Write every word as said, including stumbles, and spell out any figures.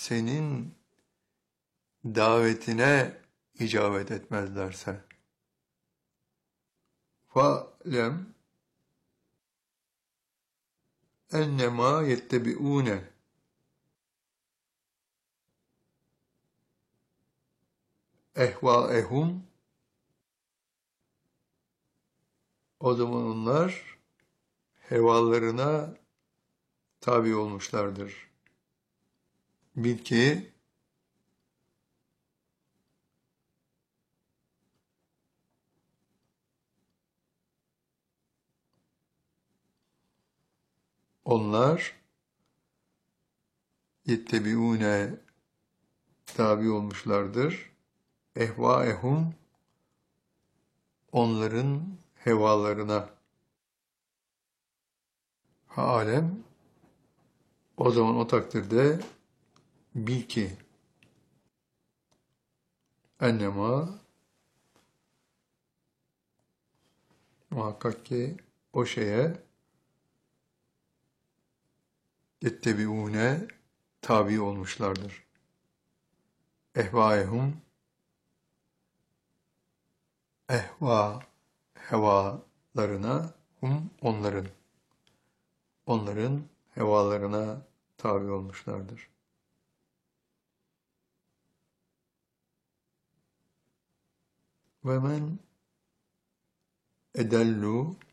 senin davetine icabet etmezlerse. Fa'lem ennemâ yettebi'ûne ehvâehum, o zaman onlar hevalarına tabi olmuşlardır. Bil ki onlar yettebiûne tabi olmuşlardır. Ehvâehum, onların hevalarına. Alem, o zaman o takdirde bil ki ennema, muhakkak ki o şeye yettebiûne tabi olmuşlardır. Ehvâehum, ehva hevalarına, hum onların onların hevalarına tabi olmuşlardır. Ve men edellu